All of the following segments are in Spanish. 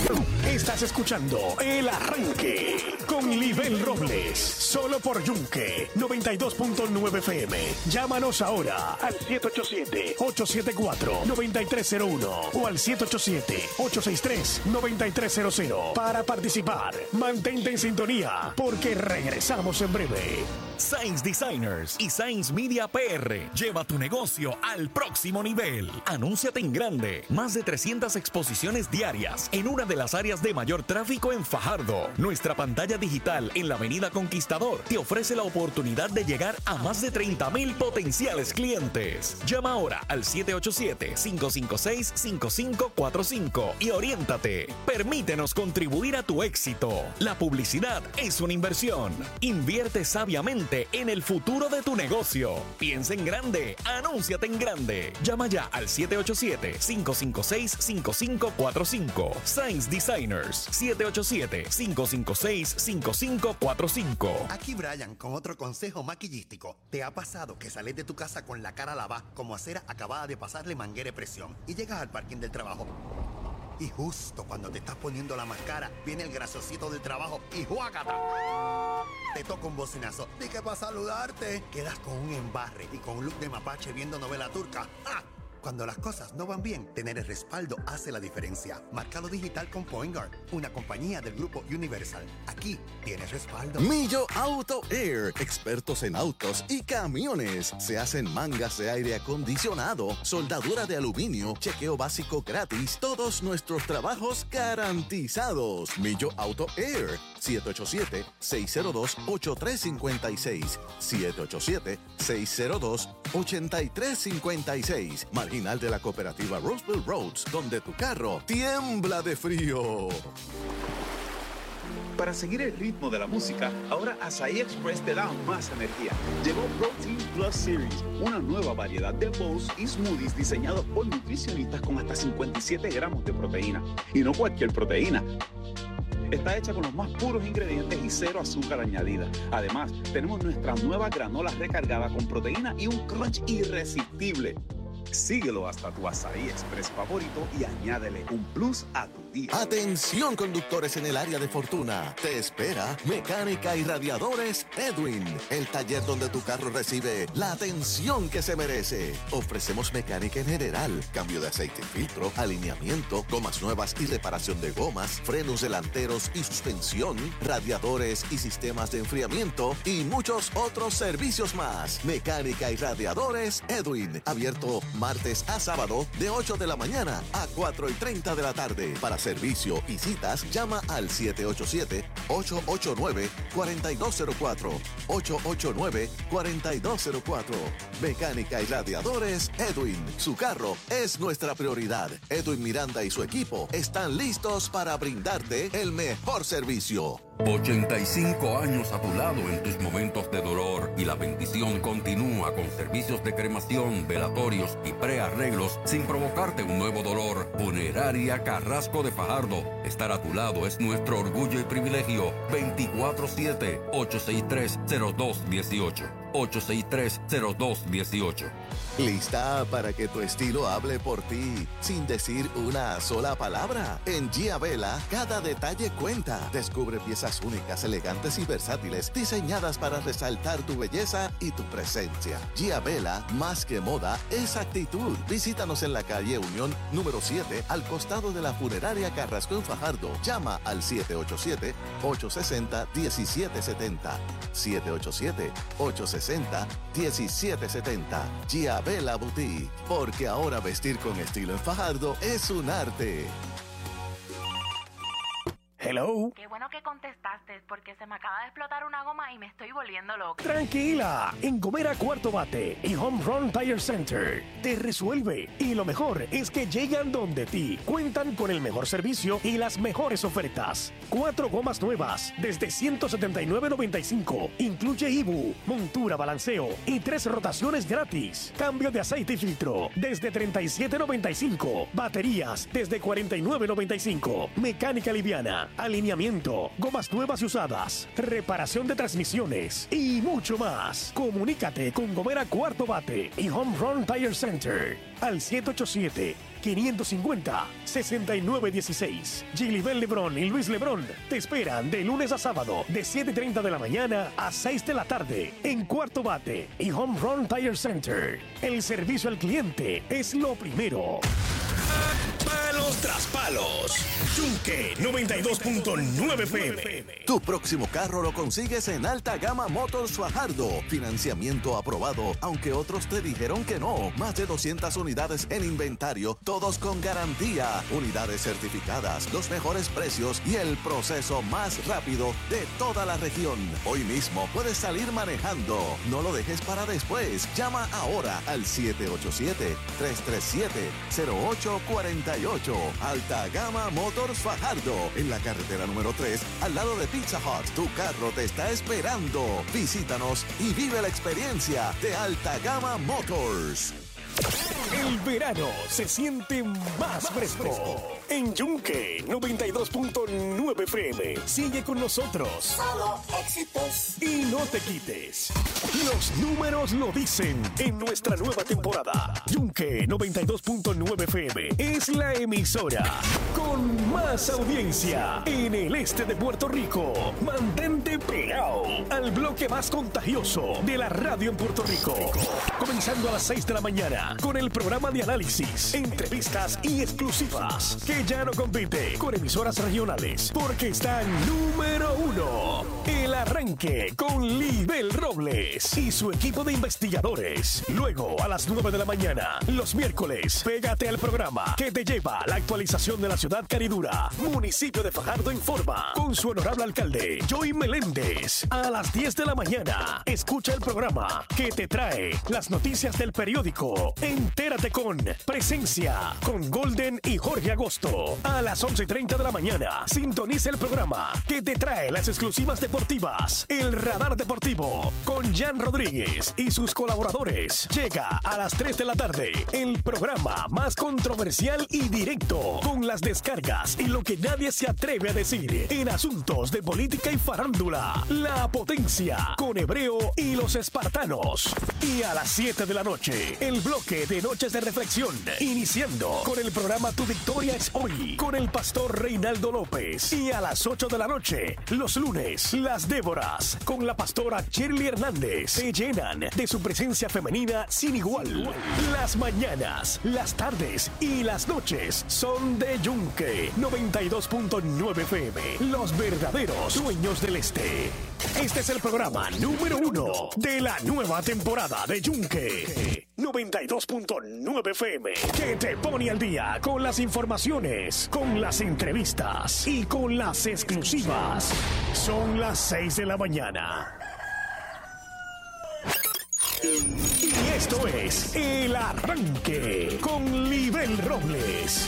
Estás escuchando El Arranque con Libel Robles, solo por Yunque 92.9 FM. Llámanos ahora al 787-874-9301 o al 787-863-9300 para participar. Mantente en sintonía porque regresamos en breve. Sainz Designers y Sainz Media PR. Lleva tu negocio al próximo nivel. Anúnciate en grande. Más de 300 exposiciones diarias en una de las áreas de mayor tráfico en Fajardo. Nuestra pantalla digital en la Avenida Conquistador te ofrece la oportunidad de llegar a más de 30,000 potenciales clientes. Llama ahora al 787-556-5545 y oriéntate. Permítenos contribuir a tu éxito. La publicidad es una inversión. Invierte sabiamente en el futuro de tu negocio. Piensa en grande. Anúnciate en grande. Llama ya al 787-556-5545. Sainz Designers. 787-556-5545. Aquí Brian con otro consejo maquillístico. ¿Te ha pasado que sales de tu casa con la cara lavada como acera acabada de pasarle manguera de presión y llegas al parking del trabajo? Y justo cuando te estás poniendo la máscara, viene el graciosito del trabajo y ¡juácata! Te toca un bocinazo. Dije para saludarte. Quedas con un embarre y con un look de mapache viendo novela turca. ¡Ah! Cuando las cosas no van bien, tener el respaldo hace la diferencia. Marcalo digital con Point Guard, una compañía del grupo Universal. Aquí tienes respaldo. Millo Auto Air, expertos en autos y camiones. Se hacen mangas de aire acondicionado, soldadura de aluminio, chequeo básico gratis, todos nuestros trabajos garantizados. Millo Auto Air, 787-602-8356, 787-602-8356. Marginal de la cooperativa Roseville Roads, donde tu carro tiembla de frío. Para seguir el ritmo de la música, ahora Asahi Express te da más energía. Llegó Protein Plus Series, una nueva variedad de bowls y smoothies diseñados por nutricionistas con hasta 57 gramos de proteína. Y no cualquier proteína. Está hecha con los más puros ingredientes y cero azúcar añadida. Además, tenemos nuestra nueva granola recargada con proteína y un crunch irresistible. Síguelo hasta tu Asahi Express favorito y añádele un plus a tu día. Atención, conductores en el área de Fortuna. Te espera Mecánica y Radiadores Edwin, el taller donde tu carro recibe la atención que se merece. Ofrecemos mecánica en general, cambio de aceite y filtro, alineamiento, gomas nuevas y reparación de gomas, frenos delanteros y suspensión, radiadores y sistemas de enfriamiento y muchos otros servicios más. Mecánica y Radiadores Edwin, abierto martes a sábado de 8 de la mañana a 4:30 de la tarde. Para servicio y citas, llama al 787-889-4204. 889-4204. Mecánica y Radiadores Edwin. Su carro es nuestra prioridad. Edwin Miranda y su equipo están listos para brindarte el mejor servicio. 85 años a tu lado en tus momentos de dolor y la bendición continúa con servicios de cremación, velatorios y prearreglos sin provocarte un nuevo dolor. Funeraria Carrasco de Fajardo. Estar a tu lado es nuestro orgullo y privilegio. 24/7 863-0218. 863-0218. ¿Lista para que tu estilo hable por ti sin decir una sola palabra? En Gia Vela, cada detalle cuenta. Descubre piezas únicas, elegantes y versátiles, diseñadas para resaltar tu belleza y tu presencia. Gia Vela, más que moda, es actitud. Visítanos en la calle Unión número 7, al costado de la Funeraria Carrasco en Fajardo. Llama al 787-860-1770. 787-860-1770. Gia Vela Boutique, porque ahora vestir con estilo en Fajardo es un arte. Hello. Qué bueno que contestaste, porque se me acaba de explotar una goma y me estoy volviendo loca. Tranquila, en Gomera Cuarto Bate y Home Run Tire Center te resuelve. Y lo mejor es que llegan donde ti. Cuentan con el mejor servicio y las mejores ofertas. 4 gomas nuevas desde $179.95. Incluye IBU, montura, balanceo y 3 rotaciones gratis. Cambio de aceite y filtro desde $37.95. Baterías desde $49.95. Mecánica liviana, alineamiento, gomas nuevas y usadas, reparación de transmisiones y mucho más. Comunícate con Gomera Cuarto Bate y Home Run Tire Center al 550-6916. Gilibel Lebrón y Luis Lebrón te esperan de lunes a sábado de 7:30 de la mañana a 6 de la tarde en Cuarto Bate y Home Run Tire Center. El servicio al cliente es lo primero. Palos tras palos. Yunque 92.9 FM. Tu próximo carro lo consigues en Alta Gama Motors Fajardo. Financiamiento aprobado, aunque otros te dijeron que no. Más de 200 unidades en inventario, todos con garantía. Unidades certificadas, los mejores precios y el proceso más rápido de toda la región. Hoy mismo puedes salir manejando. No lo dejes para después. Llama ahora al 787-337-0848. Alta Gama Motors Fajardo, en la carretera número 3, al lado de Pizza Hut. Tu carro te está esperando. Visítanos y vive la experiencia de Alta Gama Motors. El verano se siente más fresco. En Yunque 92.9 FM. Sigue con nosotros. Solo éxitos. Y no te quites. Los números lo dicen en nuestra nueva temporada. Yunque 92.9 FM es la emisora con más audiencia en el este de Puerto Rico. Mantente pegado al bloque más contagioso de la radio en Puerto Rico. Comenzando a las 6 de la mañana con el programa de análisis, entrevistas y exclusivas que ya no compite con emisoras regionales porque están número 1. El arranque con Libel Robles y su equipo de investigadores. Luego a las 9 de la mañana, los miércoles, pégate al programa que te lleva la actualización de la ciudad caridura, municipio de Fajardo Informa, con su honorable alcalde, Joey Meléndez. A las 10 de la mañana, escucha el programa que te trae las noticias del periódico. Entérate con Presencia, con Golden y Jorge Agosto. A las 11:30 de la mañana, sintoniza el programa que te trae las exclusivas deportivas. El Radar Deportivo, con Jan Rodríguez y sus colaboradores. Llega a las 3 de la tarde, el programa más controversial y directo, con las descargas y lo que nadie se atreve a decir en asuntos de política y farándula. La Potencia, con Hebreo y los Espartanos. Y a las 7 de la noche, el bloque de Noches de Reflexión, iniciando con el programa Tu Victoria es Hoy, con el pastor Reinaldo López. Y a las 8 de la noche, los lunes, las Déboras, con la pastora Shirley Hernández, se llenan de su presencia femenina sin igual. Las mañanas, las tardes y las noches son de Yunque 92.9 FM, los verdaderos dueños del este. Este es el programa número 1 de la nueva temporada de Yunque 92.9 FM, que te pone al día con las informaciones, con las entrevistas y con las exclusivas. Son las 6 de la mañana. Y esto es El Arranque con Libel Robles.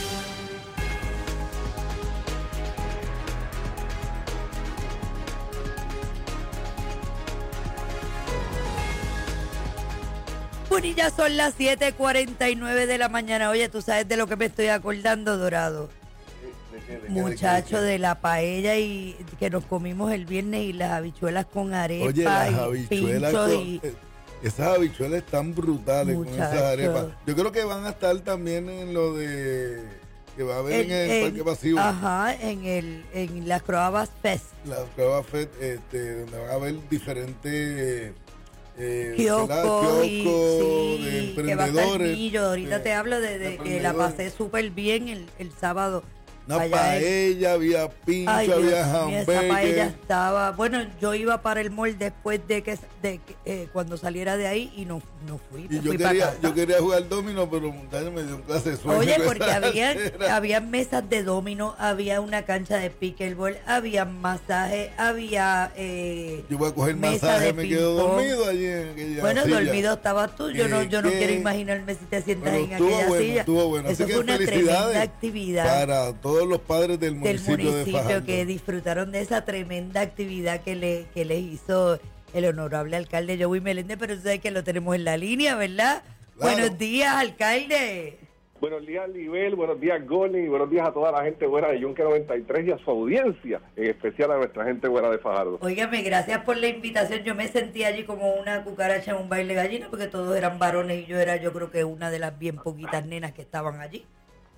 Bueno, y ya son las 7:49 de la mañana. Oye, ¿tú sabes de lo que me estoy acordando, Dorado? Muchacho, de la paella y que nos comimos el viernes y las habichuelas con arepa. Oye, las y habichuelas pincho esas habichuelas están brutales, muchacho, con esas arepas. Yo creo que van a estar también en lo de que va a haber en el Parque Pasivo. Ajá, en las Croabas Fest. Las Croabas Fest, donde van a haber diferentes kioscos de emprendedores. Que va a estar millo. Ahorita te hablo de que la pasé súper bien el sábado. Una paella, había pincho, había hamburguesa. Esa paella estaba... Bueno, yo iba para el mall después de que cuando saliera de ahí y no fui. Y yo quería jugar dominó, pero montaña me dio un clase de sueño. Oye, porque había mesas de dominó, había una cancha de pickleball, había masaje, había yo voy a coger masaje, me quedo dormido allí en aquella Bueno, silla. Dormido estabas tú, yo no quiero imaginarme si te sientas en aquella silla. Estuvo bueno. Eso fue una tremenda actividad. Para todos los padres del municipio de Fajardo, que disfrutaron de esa tremenda actividad que le hizo el honorable alcalde Joey Meléndez, pero tú sabes que lo tenemos en la línea, ¿verdad? Claro. Buenos días, alcalde. Buenos días, Libel, buenos días, Golden, y buenos días a toda la gente buena de Yunque 93 y a su audiencia, en especial a nuestra gente buena de Fajardo. Óigame, gracias por la invitación. Yo me sentí allí como una cucaracha en un baile gallina, porque todos eran varones y yo creo que una de las bien poquitas nenas que estaban allí.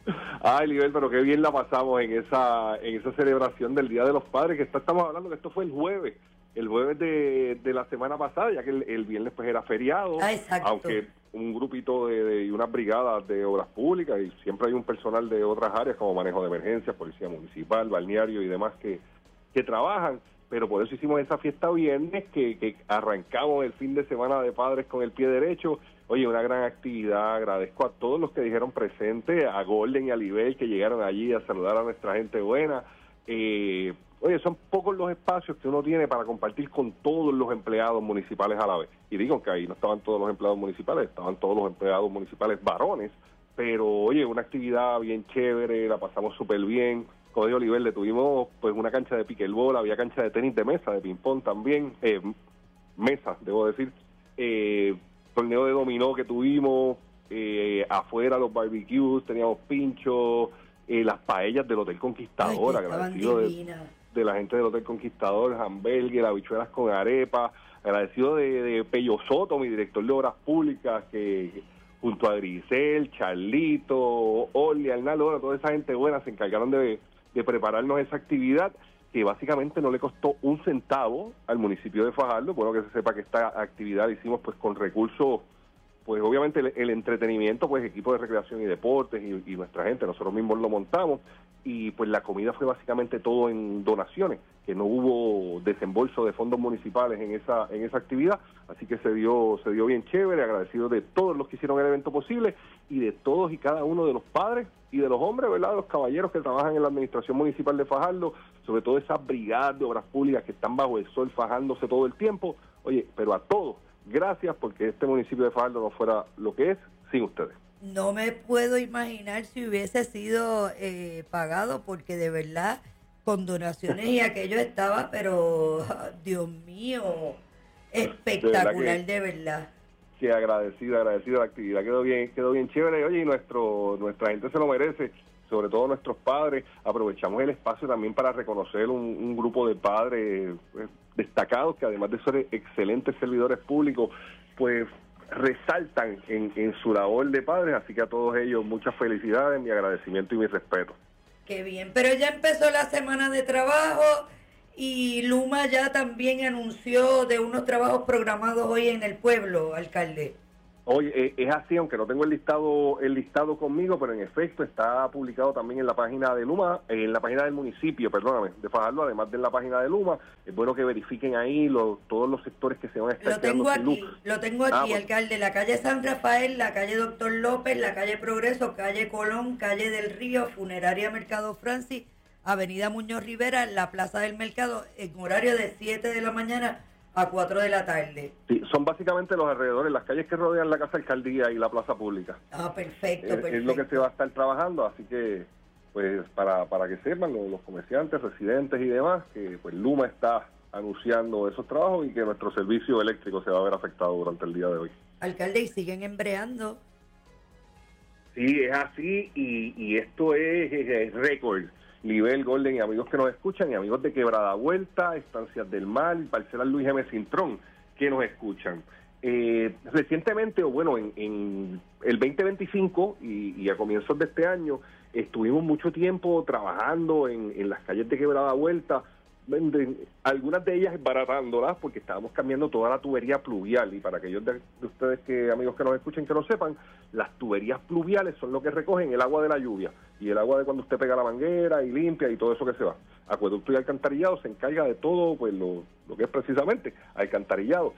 Ay, Libel, pero qué bien la pasamos en esa celebración del Día de los Padres, que estamos hablando que esto fue el jueves de la semana pasada, ya que el viernes pues era feriado, aunque un grupito y unas brigadas de obras públicas, y siempre hay un personal de otras áreas como manejo de emergencias, policía municipal, balneario y demás que trabajan, pero por eso hicimos esa fiesta viernes, que arrancamos el fin de semana de padres con el pie derecho. Oye, una gran actividad, agradezco a todos los que dijeron presente, a Golden y a Libel que llegaron allí a saludar a nuestra gente buena. Oye, son pocos los espacios que uno tiene para compartir con todos los empleados municipales a la vez. Y digo que ahí no estaban todos los empleados municipales, estaban todos los empleados municipales varones, pero oye, una actividad bien chévere, la pasamos súper bien. Como dijo Oliver, le tuvimos pues una cancha de pickleball, había cancha de tenis de mesa, de ping-pong también, mesa, debo decir, torneo de dominó que tuvimos, afuera los barbecues, teníamos pinchos, las paellas del Hotel Conquistador, agradecido de la gente del Hotel Conquistador, hamburgues, habichuelas con arepa, agradecido de Pello Soto, mi director de Obras Públicas, que junto a Grisel, Charlito, Oli, Arnaldo, bueno, toda esa gente buena se encargaron de prepararnos esa actividad, que básicamente no le costó un centavo al municipio de Fajardo. Bueno, que se sepa que esta actividad la hicimos pues con recursos, pues obviamente el entretenimiento, pues equipo de recreación y deportes y nuestra gente, nosotros mismos lo montamos, y pues la comida fue básicamente todo en donaciones, que no hubo desembolso de fondos municipales en esa actividad, así que se dio bien chévere, agradecido de todos los que hicieron el evento posible y de todos y cada uno de los padres y de los hombres, ¿verdad?, de los caballeros que trabajan en la administración municipal de Fajardo, sobre todo esas brigadas de obras públicas que están bajo el sol fajándose todo el tiempo. Oye, pero a todos, gracias, porque este municipio de Fajardo no fuera lo que es sin ustedes. No me puedo imaginar si hubiese sido pagado, porque de verdad, con donaciones y aquello estaba, pero Dios mío, espectacular, de verdad. Que agradecido la actividad, quedó bien chévere. Oye, y nuestra gente se lo merece, sobre todo nuestros padres. Aprovechamos el espacio también para reconocer un grupo de padres destacados, que además de ser excelentes servidores públicos, pues resaltan en su labor de padres, así que a todos ellos muchas felicidades, mi agradecimiento y mi respeto. Qué bien, pero ya empezó la semana de trabajo y Luma ya también anunció de unos trabajos programados hoy en el pueblo, alcalde. Oye, es así, aunque no tengo el listado conmigo, pero en efecto está publicado también en la página de Luma, en la página del municipio, de Fajardo, además de en la página de Luma. Es bueno que verifiquen ahí todos los sectores que se van a estar quedando sin luz. Lo tengo aquí, alcalde. La calle San Rafael, la calle Doctor López, la calle Progreso, calle Colón, calle del Río, Funeraria Mercado Francis, Avenida Muñoz Rivera, la Plaza del Mercado, en horario de 7 de la mañana a 4 de la tarde. Sí, son básicamente los alrededores, las calles que rodean la Casa Alcaldía y la Plaza Pública. Ah, perfecto. Es lo que se va a estar trabajando, así que pues para que sepan los comerciantes, residentes y demás, que pues Luma está anunciando esos trabajos y que nuestro servicio eléctrico se va a ver afectado durante el día de hoy. Alcalde, ¿y siguen embreando? Sí, es así, y esto es récord. Libel, Golden y amigos que nos escuchan, y amigos de Quebrada Vuelta, Estancias del Mar, Parcelas Luis M. Cintrón, que nos escuchan. Recientemente, o bueno, en el 2025 y a comienzos de este año, estuvimos mucho tiempo trabajando en las calles de Quebrada Vuelta, algunas de ellas baratándolas porque estábamos cambiando toda la tubería pluvial, y para aquellos de ustedes amigos que nos escuchen que lo sepan, las tuberías pluviales son lo que recogen el agua de la lluvia y el agua de cuando usted pega la manguera y limpia y todo eso que se va. Acueducto y alcantarillado se encarga de todo, pues lo que es precisamente alcantarillado.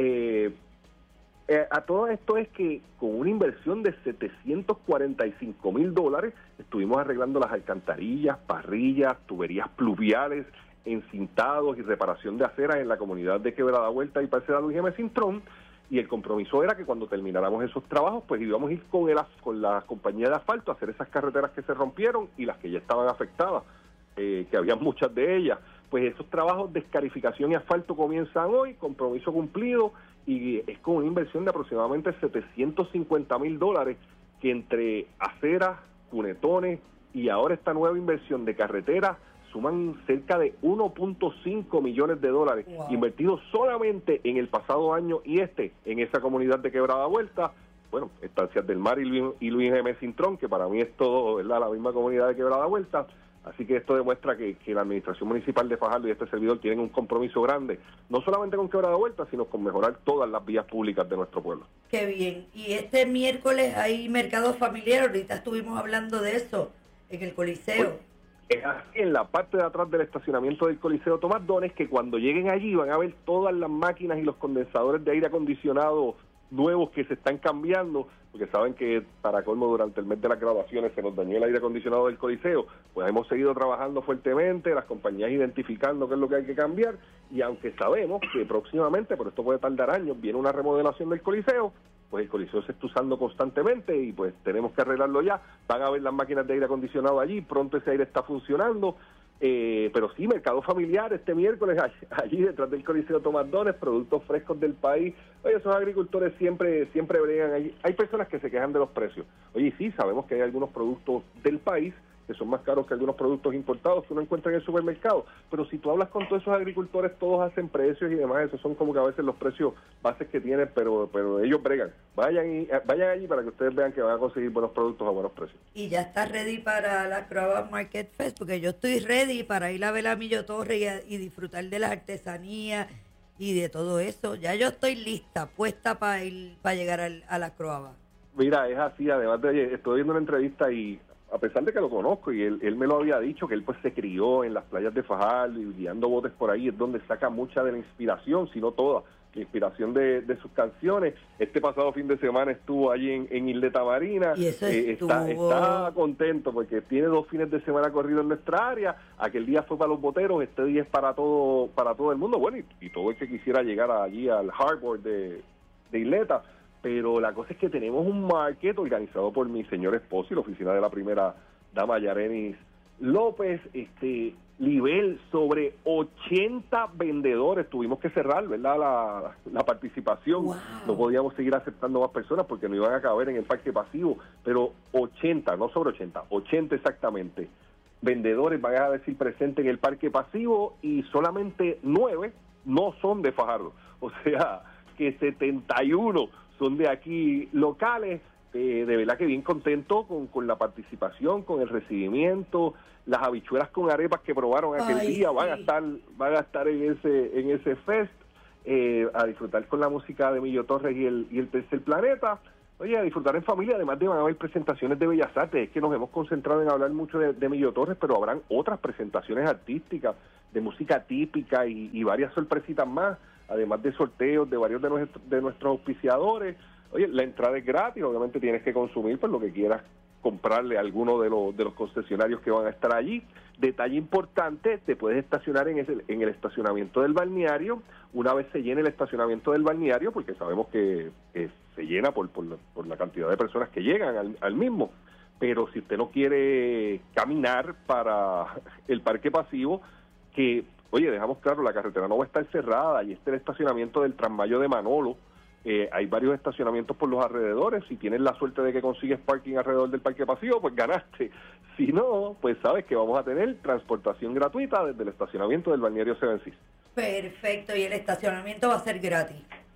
A todo esto es que con una inversión de $745,000 estuvimos arreglando las alcantarillas, parrillas, tuberías pluviales, encintados y reparación de aceras en la comunidad de Quebrada Vuelta y Parcela Luis M. Cintrón, y el compromiso era que cuando termináramos esos trabajos pues íbamos a ir con la compañía de asfalto a hacer esas carreteras que se rompieron y las que ya estaban afectadas, que había muchas de ellas. Pues esos trabajos de escarificación y asfalto comienzan hoy, compromiso cumplido, y es con una inversión de aproximadamente $750,000 que entre aceras, cunetones y ahora esta nueva inversión de carreteras suman cerca de $1.5 millones invertidos solamente en el pasado año y en esa comunidad de Quebrada Vuelta. bueno, Estancias del Mar y Luis M. Cintrón, que para mí es todo, ¿verdad?, la misma comunidad de Quebrada Vuelta. Así que esto demuestra que la Administración Municipal de Fajardo y este servidor tienen un compromiso grande, no solamente con Quebrada Vuelta, sino con mejorar todas las vías públicas de nuestro pueblo. Qué bien. Y este miércoles hay mercado familiar, ahorita estuvimos hablando de eso en el Coliseo. Es así, en la parte de atrás del estacionamiento del Coliseo Tomás Dones, que cuando lleguen allí van a ver todas las máquinas y los condensadores de aire acondicionado nuevos que se están cambiando, porque saben que para colmo durante el mes de las graduaciones se nos dañó el aire acondicionado del Coliseo. Pues hemos seguido trabajando fuertemente, las compañías identificando qué es lo que hay que cambiar, y aunque sabemos que próximamente, pero esto puede tardar años, viene una remodelación del Coliseo, pues el Coliseo se está usando constantemente y pues tenemos que arreglarlo ya. Van a ver las máquinas de aire acondicionado allí, pronto ese aire está funcionando. Pero sí, mercado familiar este miércoles allí detrás del Coliseo Tomás Dones, productos frescos del país. Oye, esos agricultores siempre bregan allí. Hay personas que se quejan de los precios. Oye, sí, sabemos que hay algunos productos del país que son más caros que algunos productos importados que uno encuentra en el supermercado, pero si tú hablas con todos esos agricultores, todos hacen precios y demás. Esos son como que a veces los precios bases que tienen, pero ellos bregan. Vayan allí para que ustedes vean que van a conseguir buenos productos a buenos precios. Y ya está ready para la Croaba Market Fest, porque yo estoy ready para ir a ver a Millo Torres y disfrutar de las artesanías y de todo eso. Ya yo estoy lista, puesta para llegar a la Croaba. Mira, es así. Además de estoy viendo una entrevista y a pesar de que lo conozco y él me lo había dicho, que él pues se crió en las playas de Fajardo y guiando botes por ahí, es donde saca mucha de la inspiración, si no toda, la inspiración de sus canciones. Este pasado fin de semana estuvo allí en Isleta Marina, y eso está contento porque tiene 2 fines de semana corrido en nuestra área. Aquel día fue para los boteros, este día es para todo el mundo, bueno, y todo el que quisiera llegar allí al harbor de Isleta. Pero la cosa es que tenemos un market organizado por mi señor esposo y la oficina de la primera dama Yarenis López, nivel sobre 80 vendedores. Tuvimos que cerrar, ¿verdad?, la participación. Wow. No podíamos seguir aceptando más personas porque no iban a caber en el parque pasivo, pero 80, no sobre 80, 80 exactamente vendedores van a decir presentes en el parque pasivo, y solamente 9 no son de Fajardo, o sea que 71 son de aquí locales. De verdad que bien contento con la participación, con el recibimiento. Las habichuelas con arepas que probaron aquel día van a estar en ese fest, a disfrutar con la música de Millo Torres y el Tercer Planeta. Oye, a disfrutar en familia. Además van a haber presentaciones de Bellas Artes. Es que nos hemos concentrado en hablar mucho de Millo Torres, pero habrán otras presentaciones artísticas, de música típica y varias sorpresitas más, además de sorteos de varios de nuestros auspiciadores. Oye, la entrada es gratis, obviamente tienes que consumir pues lo que quieras comprarle a alguno de los concesionarios que van a estar allí. Detalle importante, te puedes estacionar en el estacionamiento del balneario, una vez se llene el estacionamiento del balneario, porque sabemos que se llena por la cantidad de personas que llegan al mismo. Pero si usted no quiere caminar para el parque pasivo, que, oye, dejamos claro, la carretera no va a estar cerrada, y el estacionamiento del Transmayo de Manolo. Hay varios estacionamientos por los alrededores. Si tienes la suerte de que consigues parking alrededor del parque pasivo, pues ganaste. Si no, pues sabes que vamos a tener transportación gratuita desde el estacionamiento del balneario Seven Seas. Perfecto, y el estacionamiento va a ser gratis.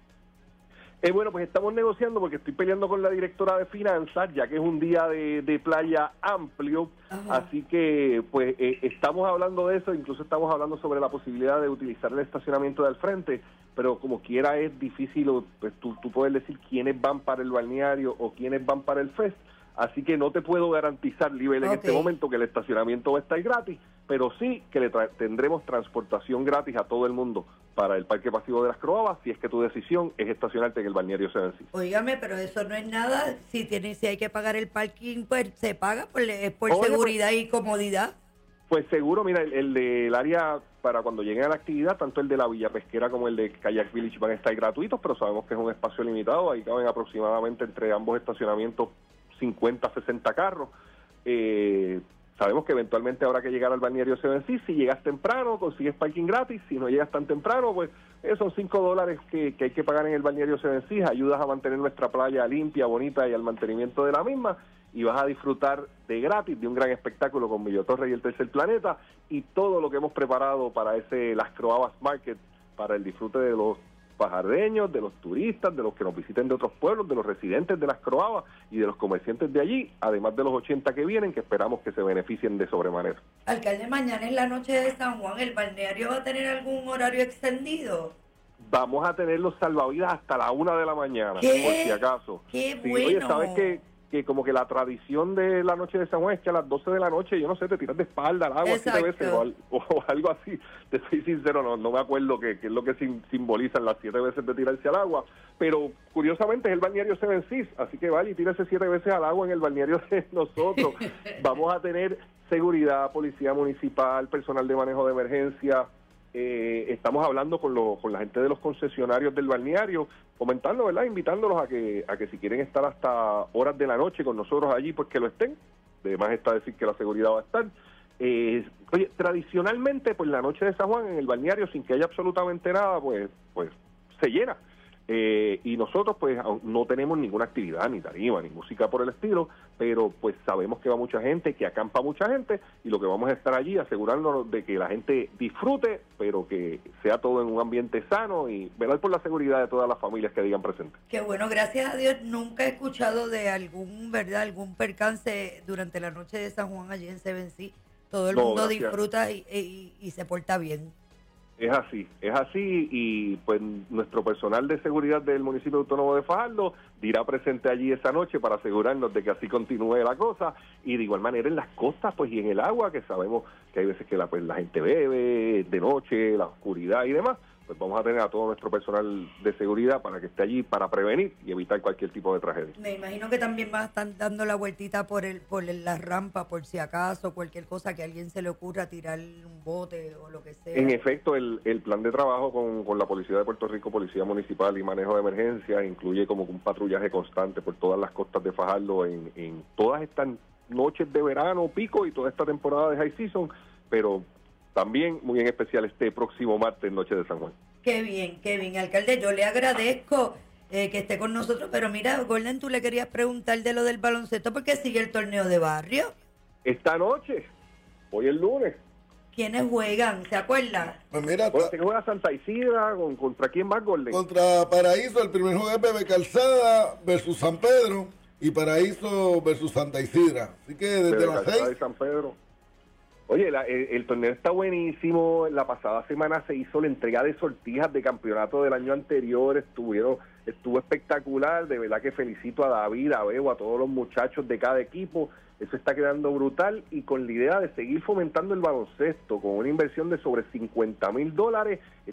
Bueno, pues estamos negociando porque estoy peleando con la directora de finanzas, ya que es un día de playa amplio. Ajá. Así que pues estamos hablando de eso, incluso estamos hablando sobre la posibilidad de utilizar el estacionamiento de al frente, pero como quiera es difícil pues, tú poder decir quiénes van para el balneario o quiénes van para el fest. Así que no te puedo garantizar, Libel, en este momento que el estacionamiento va a estar gratis, pero sí que le tendremos transportación gratis a todo el mundo para el Parque Pasivo de las Croabas, si es que tu decisión es estacionarte en el balneario Seven Seas. Óigame, pero eso no es nada. Si hay que pagar el parking, pues se paga, es por seguridad y comodidad. Pues seguro, mira, el del área para cuando lleguen a la actividad, tanto el de la Villa Pesquera como el de Kayak Village van a estar gratuitos, pero sabemos que es un espacio limitado. Ahí caben aproximadamente entre ambos estacionamientos 50, 60 carros. Sabemos que eventualmente habrá que llegar al balneario Seven Seas. Si llegas temprano, consigues parking gratis. Si no llegas tan temprano, pues son $5 que hay que pagar en el balneario Seven Seas. Ayudas a mantener nuestra playa limpia, bonita y al mantenimiento de la misma. Y vas a disfrutar de gratis de un gran espectáculo con Millo Torres y el Tercer Planeta y todo lo que hemos preparado para las Croabas Market, para el disfrute de los fajardeños, de los turistas, de los que nos visiten de otros pueblos, de los residentes de las Croabas y de los comerciantes de allí, además de los 80 que vienen, que esperamos que se beneficien de sobremanera. Alcalde, mañana es la noche de San Juan, ¿el balneario va a tener algún horario extendido? Vamos a tener los salvavidas hasta la 1 de la mañana, por si acaso. ¡Qué sí, bueno! Oye, ¿sabes que como que la tradición de la noche de San Juan es que a las 12 de la noche, yo no sé, te tiras de espalda al agua 7 veces o algo así? Te soy sincero, no me acuerdo qué es lo que simbolizan las 7 veces de tirarse al agua, pero curiosamente es el balneario Seven Seas, así que vale, y tírese 7 veces al agua en el balneario de nosotros. Vamos a tener seguridad, policía municipal, personal de manejo de emergencia. Estamos hablando con la gente de los concesionarios del balneario, comentando, ¿verdad? Invitándolos a que si quieren estar hasta horas de la noche con nosotros allí, pues que lo estén. Además está decir que la seguridad va a estar. Oye, tradicionalmente, pues la noche de San Juan en el balneario, sin que haya absolutamente nada, pues se llena. Y nosotros pues no tenemos ninguna actividad, ni tarima, ni música por el estilo, pero pues sabemos que va mucha gente, que acampa mucha gente, y lo que vamos a estar allí asegurándonos de que la gente disfrute, pero que sea todo en un ambiente sano y velar por la seguridad de todas las familias que digan presentes. Qué bueno, gracias a Dios nunca he escuchado de algún percance durante la noche de San Juan allí en Seven Seas. Todo el mundo disfruta y se porta bien. Es así, y pues nuestro personal de seguridad del municipio autónomo de Fajardo dirá presente allí esa noche para asegurarnos de que así continúe la cosa, y de igual manera en las costas pues y en el agua, que sabemos que hay veces que la gente bebe de noche, la oscuridad y demás, pues vamos a tener a todo nuestro personal de seguridad para que esté allí para prevenir y evitar cualquier tipo de tragedia. Me imagino que también van a estar dando la vueltita por la rampa, por si acaso, cualquier cosa que a alguien se le ocurra tirar un bote o lo que sea. En efecto, el plan de trabajo con la Policía de Puerto Rico, Policía Municipal y Manejo de Emergencia incluye como un patrullaje constante por todas las costas de Fajardo en todas estas noches de verano, pico, y toda esta temporada de high season, pero también muy en especial este próximo martes, Noche de San Juan. Qué bien, alcalde, yo le agradezco que esté con nosotros, pero mira, Gordon, tú le querías preguntar de lo del baloncesto, porque sigue el torneo de barrio. Esta noche, hoy el lunes. ¿Quiénes juegan? ¿Se acuerdan? Pues mira, se juega Santa Isidra, ¿contra quién más, Gordon? Contra Paraíso, el primer juego es Bebe Calzada versus San Pedro, y Paraíso versus Santa Isidra. Así que desde las 6... San Pedro. Oye, el torneo está buenísimo. La pasada semana se hizo la entrega de sortijas de campeonato del año anterior. Estuvo espectacular. De verdad que felicito a David, a Bebo, a todos los muchachos de cada equipo. Eso está quedando brutal, y con la idea de seguir fomentando el baloncesto con una inversión de sobre $50,000.